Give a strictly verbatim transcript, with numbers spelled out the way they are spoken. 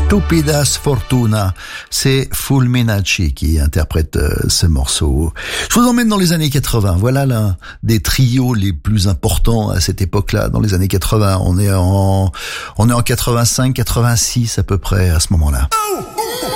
Stupidas Fortuna, c'est Fulminacci qui interprète euh, ce morceau. Je vous emmène dans les années quatre-vingts. Voilà l'un des trios les plus importants à cette époque-là, dans les années quatre-vingts. On est en, on est en quatre-vingt-cinq, quatre-vingt-six à peu près à ce moment-là.